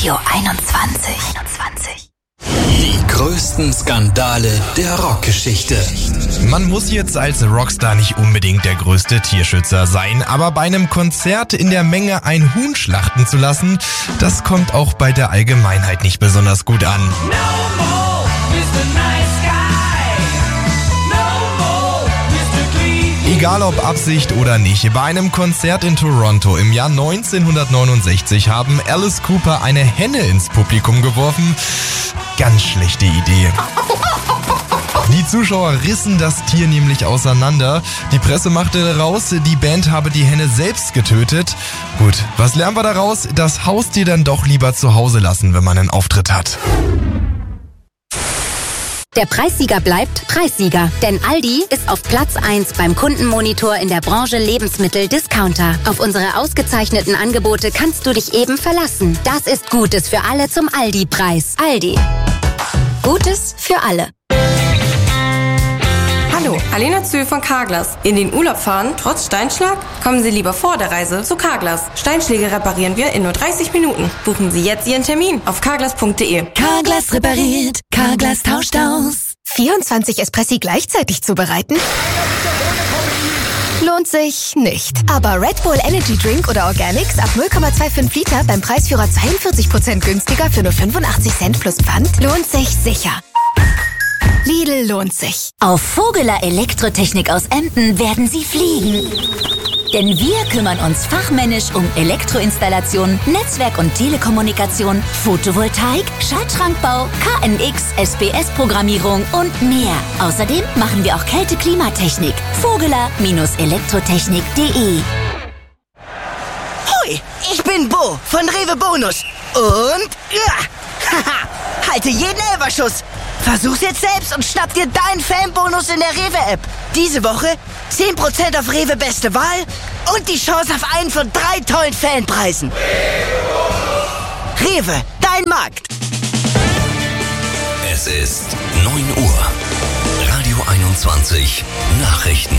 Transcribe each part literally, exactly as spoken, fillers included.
Radio einundzwanzig. einundzwanzig. Die größten Skandale der Rockgeschichte. Man muss jetzt als Rockstar nicht unbedingt der größte Tierschützer sein, aber bei einem Konzert in der Menge ein Huhn schlachten zu lassen, das kommt auch bei der Allgemeinheit nicht besonders gut an. No more, Mister Nice Guy. No more, Mister Clean. Egal ob Absicht oder nicht, bei einem Konzert in Toronto im Jahr neunzehnhundertneunundsechzig haben Alice Cooper eine Henne ins Publikum geworfen. Ganz schlechte Idee. Die Zuschauer rissen das Tier nämlich auseinander. Die Presse machte daraus, die Band habe die Henne selbst getötet. Gut, was lernen wir daraus? Das Haustier dann doch lieber zu Hause lassen, wenn man einen Auftritt hat. Der Preissieger bleibt Preissieger, denn Aldi ist auf Platz eins beim Kundenmonitor in der Branche Lebensmittel-Discounter. Auf unsere ausgezeichneten Angebote kannst du dich eben verlassen. Das ist Gutes für alle zum Aldi-Preis. Aldi. Gutes für alle. Hallo, Alena Zühl von Carglass. In den Urlaub fahren, trotz Steinschlag? Kommen Sie lieber vor der Reise zu Carglass. Steinschläge reparieren wir in nur dreißig Minuten. Buchen Sie jetzt Ihren Termin auf carglass punkt de. Carglass repariert, Carglass tauscht aus. vierundzwanzig Espressi gleichzeitig zubereiten? Lohnt sich nicht. Aber Red Bull Energy Drink oder Organics ab null Komma fünfundzwanzig Liter beim Preisführer zweiundvierzig Prozent günstiger für nur fünfundachtzig Cent plus Pfand lohnt sich sicher. Lidl lohnt sich. Auf Vogeler Elektrotechnik aus Emden werden Sie fliegen. Denn wir kümmern uns fachmännisch um Elektroinstallation, Netzwerk- und Telekommunikation, Photovoltaik, Schaltschrankbau, K N X, S B S-Programmierung und mehr. Außerdem machen wir auch Kälte-Klimatechnik. Vogeler Elektrotechnik punkt de. Hoi, ich bin Bo von Rewe Bonus. Und ja, haha, halte jeden Elferschuss. Versuch's jetzt selbst und schnapp dir deinen Fanbonus in der Rewe-App. Diese Woche zehn Prozent auf Rewe Beste Wahl und die Chance auf einen von drei tollen Fanpreisen. Rewe, dein Markt. Es ist neun Uhr. Radio einundzwanzig. Nachrichten.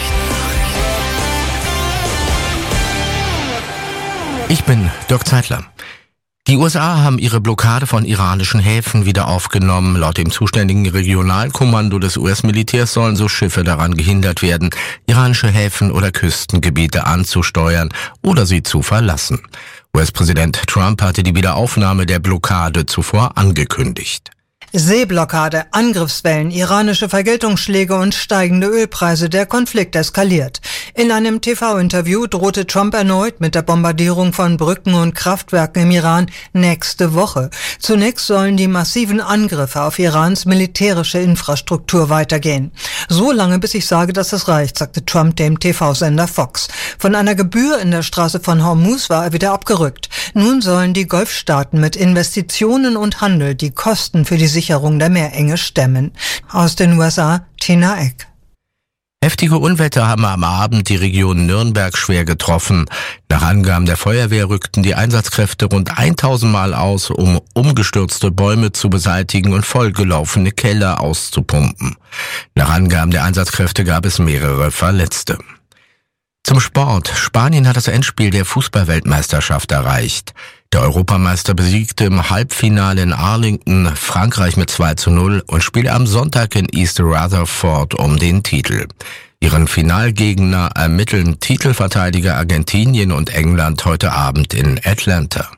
Ich bin Dirk Zeitler. Die U S A haben ihre Blockade von iranischen Häfen wieder aufgenommen. Laut dem zuständigen Regionalkommando des U S-Militärs sollen so Schiffe daran gehindert werden, iranische Häfen oder Küstengebiete anzusteuern oder sie zu verlassen. U S-Präsident Trump hatte die Wiederaufnahme der Blockade zuvor angekündigt. Seeblockade, Angriffswellen, iranische Vergeltungsschläge und steigende Ölpreise, der Konflikt eskaliert. In einem T V-Interview drohte Trump erneut mit der Bombardierung von Brücken und Kraftwerken im Iran nächste Woche. Zunächst sollen die massiven Angriffe auf Irans militärische Infrastruktur weitergehen. So lange, bis ich sage, dass es reicht, sagte Trump dem T V-Sender Fox. Von einer Gebühr in der Straße von Hormuz war er wieder abgerückt. Nun sollen die Golfstaaten mit Investitionen und Handel die Kosten für die Sicherung der Meerenge stemmen. Aus den U S A, Tina Eck. Heftige Unwetter haben am Abend die Region Nürnberg schwer getroffen. Nach Angaben der Feuerwehr rückten die Einsatzkräfte rund tausend Mal aus, um umgestürzte Bäume zu beseitigen und vollgelaufene Keller auszupumpen. Nach Angaben der Einsatzkräfte gab es mehrere Verletzte. Zum Sport. Spanien hat das Endspiel der Fußball-Weltmeisterschaft erreicht. Der Europameister besiegte im Halbfinale in Arlington Frankreich mit zwei zu null und spielte am Sonntag in East Rutherford um den Titel. Ihren Finalgegner ermitteln Titelverteidiger Argentinien und England heute Abend in Atlanta.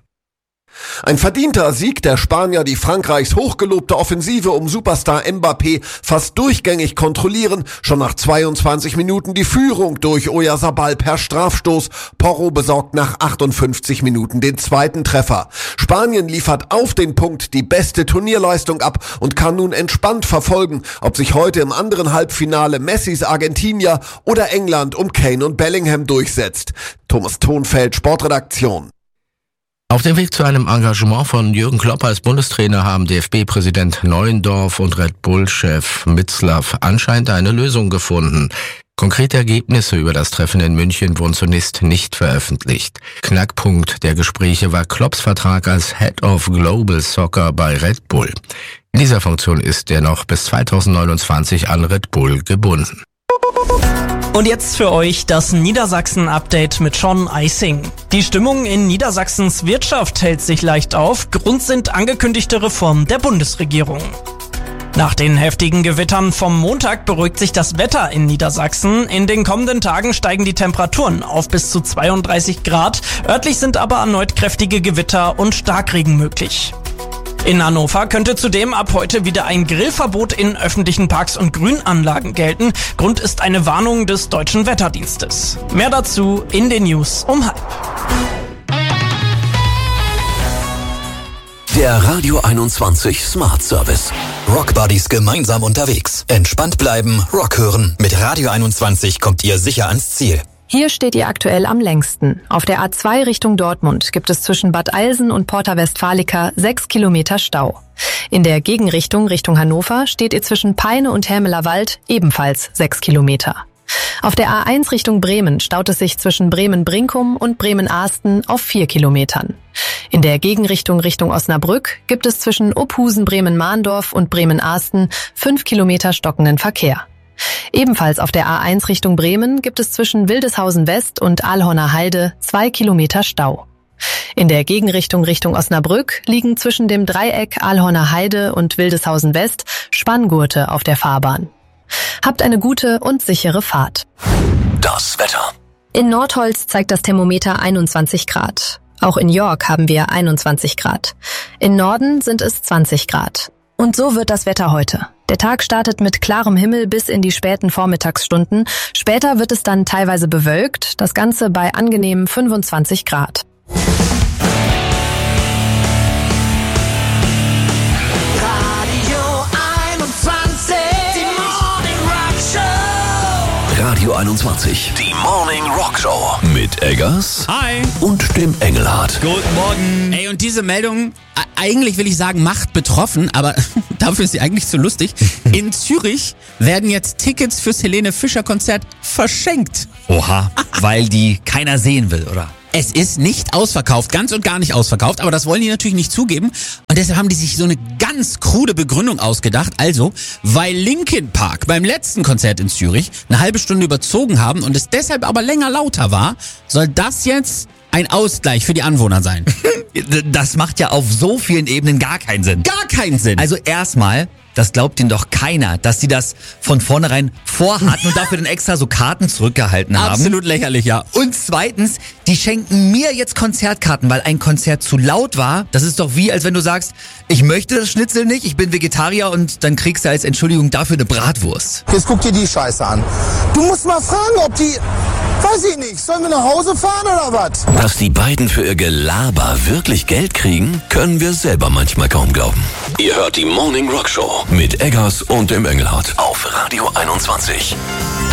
Ein verdienter Sieg der Spanier, die Frankreichs hochgelobte Offensive um Superstar Mbappé fast durchgängig kontrollieren. Schon nach zweiundzwanzig Minuten die Führung durch Oyarzabal per Strafstoß. Porro besorgt nach achtundfünfzig Minuten den zweiten Treffer. Spanien liefert auf den Punkt die beste Turnierleistung ab und kann nun entspannt verfolgen, ob sich heute im anderen Halbfinale Messis Argentinier oder England um Kane und Bellingham durchsetzt. Thomas Thonfeld, Sportredaktion. Auf dem Weg zu einem Engagement von Jürgen Klopp als Bundestrainer haben D F B-Präsident Neuendorf und Red Bull-Chef Mitzlaff anscheinend eine Lösung gefunden. Konkrete Ergebnisse über das Treffen in München wurden zunächst nicht veröffentlicht. Knackpunkt der Gespräche war Klopps Vertrag als Head of Global Soccer bei Red Bull. In dieser Funktion ist er noch bis zweitausendneunundzwanzig an Red Bull gebunden. Und jetzt für euch das Niedersachsen-Update mit Sean Eising. Die Stimmung in Niedersachsens Wirtschaft hält sich leicht auf. Grund sind angekündigte Reformen der Bundesregierung. Nach den heftigen Gewittern vom Montag beruhigt sich das Wetter in Niedersachsen. In den kommenden Tagen steigen die Temperaturen auf bis zu zweiunddreißig Grad. Örtlich sind aber erneut kräftige Gewitter und Starkregen möglich. In Hannover könnte zudem ab heute wieder ein Grillverbot in öffentlichen Parks und Grünanlagen gelten. Grund ist eine Warnung des Deutschen Wetterdienstes. Mehr dazu in den News um halb. Der Radio einundzwanzig Smart Service. Rock Buddies gemeinsam unterwegs. Entspannt bleiben, Rock hören. Mit Radio einundzwanzig kommt ihr sicher ans Ziel. Hier steht ihr aktuell am längsten. Auf der A zwei Richtung Dortmund gibt es zwischen Bad Eilsen und Porta Westfalica sechs Kilometer Stau. In der Gegenrichtung Richtung Hannover steht ihr zwischen Peine und Helmeler Wald ebenfalls sechs Kilometer. Auf der A eins Richtung Bremen staut es sich zwischen Bremen-Brinkum und Bremen-Ahsten auf vier Kilometern. In der Gegenrichtung Richtung Osnabrück gibt es zwischen Ophusen-Bremen-Mahndorf und Bremen-Ahsten fünf Kilometer stockenden Verkehr. Ebenfalls auf der A eins Richtung Bremen gibt es zwischen Wildeshausen West und Aalhorner Heide zwei Kilometer Stau. In der Gegenrichtung Richtung Osnabrück liegen zwischen dem Dreieck Aalhorner Heide und Wildeshausen West Spanngurte auf der Fahrbahn. Habt eine gute und sichere Fahrt. Das Wetter. In Nordholz zeigt das Thermometer einundzwanzig Grad. Auch in York haben wir einundzwanzig Grad. In Norden sind es zwanzig Grad. Und so wird das Wetter heute. Der Tag startet mit klarem Himmel bis in die späten Vormittagsstunden. Später wird es dann teilweise bewölkt, das Ganze bei angenehmen fünfundzwanzig Grad. Radio einundzwanzig, die Morning Rock Show mit Eggers Hi. und dem Engelhardt. Guten Morgen. Ey, und diese Meldung, eigentlich will ich sagen, macht betroffen, aber dafür ist sie eigentlich zu lustig. In Zürich werden jetzt Tickets fürs Helene Fischer Konzert verschenkt. Oha, weil die keiner sehen will, oder? Es ist nicht ausverkauft, ganz und gar nicht ausverkauft, aber das wollen die natürlich nicht zugeben. Und deshalb haben die sich so eine ganz krude Begründung ausgedacht. Also, weil Linkin Park beim letzten Konzert in Zürich eine halbe Stunde überzogen haben und es deshalb aber länger lauter war, soll das jetzt ein Ausgleich für die Anwohner sein. Das macht ja auf so vielen Ebenen gar keinen Sinn. Gar keinen Sinn. Also erstmal, das glaubt ihnen doch keiner, dass sie das von vornherein vorhatten und dafür dann extra so Karten zurückgehalten haben. Absolut lächerlich, ja. Und zweitens, die schenken mir jetzt Konzertkarten, weil ein Konzert zu laut war. Das ist doch wie, als wenn du sagst, ich möchte das Schnitzel nicht, ich bin Vegetarier und dann kriegst du als Entschuldigung dafür eine Bratwurst. Jetzt guck dir die Scheiße an. Du musst mal fragen, ob die... Weiß ich nicht. Sollen wir nach Hause fahren oder was? Dass die beiden für ihr Gelaber wirklich Geld kriegen, können wir selber manchmal kaum glauben. Ihr hört die Morning Rock Show mit Eggers und dem Engelhardt auf Radio einundzwanzig.